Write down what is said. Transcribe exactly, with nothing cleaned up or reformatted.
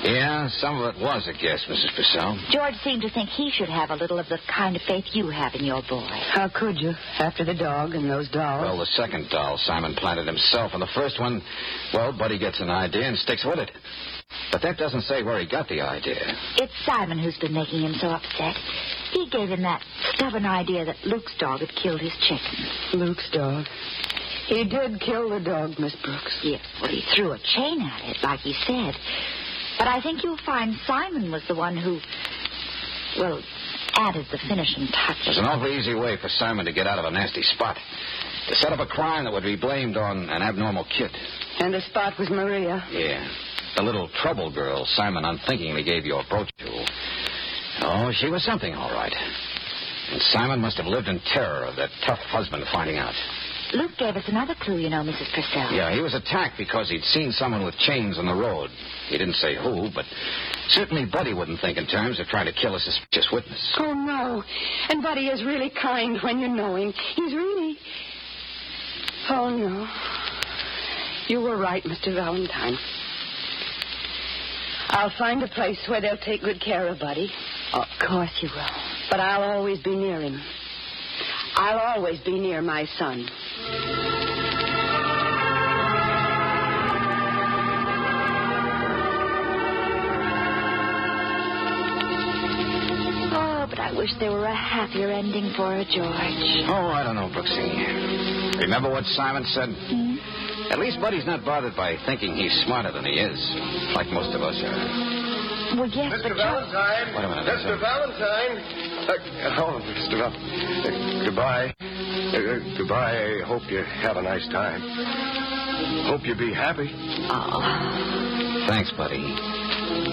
Yeah, some of it was a guess, Missus Purcell. George seemed to think he should have a little of the kind of faith you have in your boy. How could you, after the dog and those dolls? Well, the second doll Simon planted himself, and the first one, well, Buddy gets an idea and sticks with it. But that doesn't say where he got the idea. It's Simon who's been making him so upset. He gave him that stubborn idea that Luke's dog had killed his chicken. Luke's dog? He did kill the dog, Miss Brooks. Yes, well, he threw a chain at it, like he said. But I think you'll find Simon was the one who, well, added the finishing touch. There's an awfully easy way for Simon to get out of a nasty spot. To set up a crime that would be blamed on an abnormal kid. And the spot was Maria? Yeah. The little trouble girl Simon unthinkingly gave you a brooch to. Oh, she was something, all right. And Simon must have lived in terror of that tough husband finding out. Luke gave us another clue, you know, Missus Purcell. Yeah, he was attacked because he'd seen someone with chains on the road. He didn't say who, but certainly Buddy wouldn't think in terms of trying to kill a suspicious witness. Oh, no. And Buddy is really kind when you know him. He's really... Oh, no. You were right, Mister Valentine. I'll find a place where they'll take good care of Buddy. Of course you will. But I'll always be near him. I'll always be near my son. Oh, but I wish there were a happier ending for her, George. Oh, I don't know, Brooksy. Remember what Simon said? Hmm? At least Buddy's not bothered by thinking he's smarter than he is, like most of us are. Well, yes, Mister but Valentine. Wait a minute, Mister Mister Valentine. Uh, oh, Mister Valentine. Uh, goodbye. Uh, uh, goodbye. I hope you have a nice time. Hope you be happy. Oh. Thanks, Buddy.